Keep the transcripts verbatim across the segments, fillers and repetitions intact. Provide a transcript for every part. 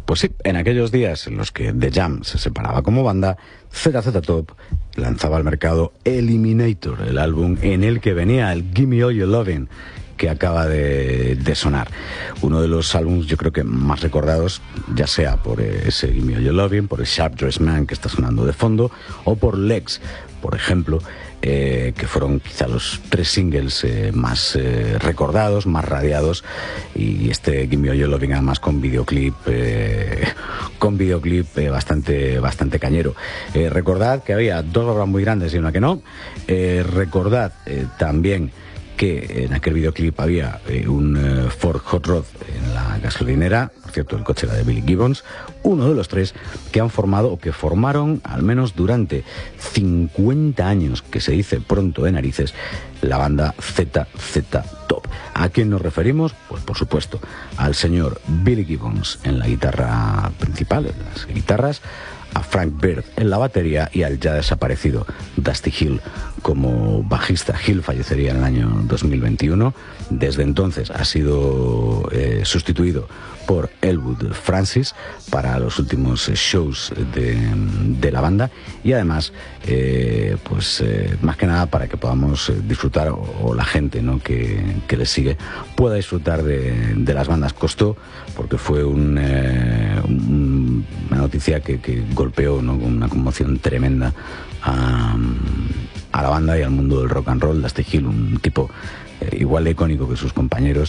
Pues sí, en aquellos días en los que The Jam se separaba como banda, Z Z Top lanzaba al mercado Eliminator, el álbum en el que venía el Gimme All Your Lovin', que acaba de, de sonar. Uno de los álbumes yo creo que más recordados, ya sea por ese Gimme All Your Lovin', por el Sharp Dressed Man que está sonando de fondo, o por Legs, por ejemplo, eh, que fueron quizá los tres singles eh, más eh, recordados, más radiados, y este Gimme All Your Lovin' además con videoclip eh, con videoclip eh, bastante bastante cañero. Eh, recordad que había dos obras muy grandes y una que no. Eh, recordad eh, también que en aquel videoclip había eh, un eh, Ford Hot Rod en la gasolinera. Por cierto, el coche era de Billy Gibbons, uno de los tres que han formado o que formaron al menos durante cincuenta años, que se dice pronto de narices, la banda Z Z Top. ¿A quién nos referimos? Pues por supuesto al señor Billy Gibbons en la guitarra principal, en las guitarras, a Frank Beard en la batería y al ya desaparecido Dusty Hill como bajista. Hill fallecería en el año dos mil veintiuno. Desde entonces ha sido eh, sustituido por Elwood Francis para los últimos shows de, de la banda, y además eh, pues eh, más que nada para que podamos disfrutar, o, o la gente, ¿no?, que, que les sigue pueda disfrutar de, de las bandas. Costó, porque fue un, eh, un, una noticia que, que golpeó, ¿no?, con una conmoción tremenda a, a la banda y al mundo del rock and roll. Dusty Hill, un tipo eh, igual de icónico que sus compañeros,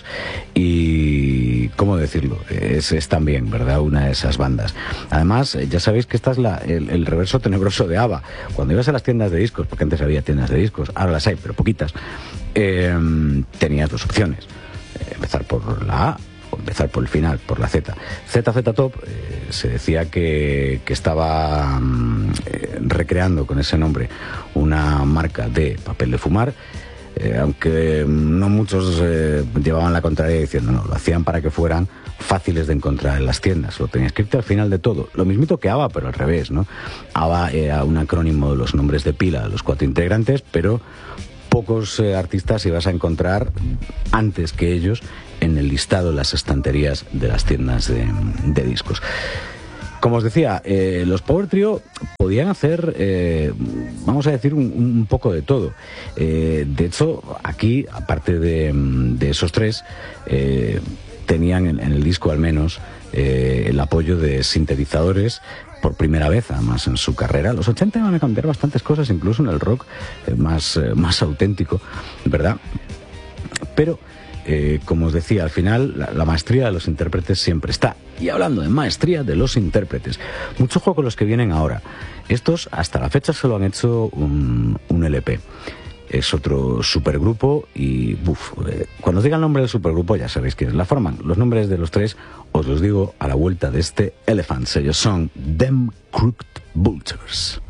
y cómo decirlo, es, es también, ¿verdad?, una de esas bandas. Además, ya sabéis que esta es la, el, el reverso tenebroso de ABBA. Cuando ibas a las tiendas de discos, porque antes había tiendas de discos, ahora las hay, pero poquitas, eh, tenías dos opciones: eh, empezar por la A o empezar por el final, por la Z. Z Z Top eh, se decía que, que estaba eh, recreando con ese nombre una marca de papel de fumar, eh, aunque no muchos eh, llevaban la contraria diciendo no, lo hacían para que fueran fáciles de encontrar en las tiendas. Lo tenías que irte al final de todo. Lo mismito que ABBA, pero al revés, ¿no? ABBA era un acrónimo de los nombres de pila de los cuatro integrantes, pero pocos eh, artistas ibas a encontrar antes que ellos en el listado, en las estanterías de las tiendas de, de discos. Como os decía, eh, los Power Trio podían hacer, eh, vamos a decir, un, un poco de todo. Eh, de hecho, aquí, aparte de, de esos tres, eh, tenían en, en el disco al menos eh, el apoyo de sintetizadores por primera vez, además, en su carrera. Los ochenta van a cambiar bastantes cosas, incluso en el rock eh, más, eh, más auténtico, ¿verdad? Pero Eh, como os decía, al final la, la maestría de los intérpretes siempre está. Y hablando de maestría de los intérpretes, mucho juego con los que vienen ahora. Estos hasta la fecha solo han hecho un, un L P. Es otro supergrupo y buf, eh, cuando os diga el nombre del supergrupo ya sabéis quiénes la forman. Los nombres de los tres os los digo a la vuelta de este Elephants. Ellos son Them Crooked Vultures.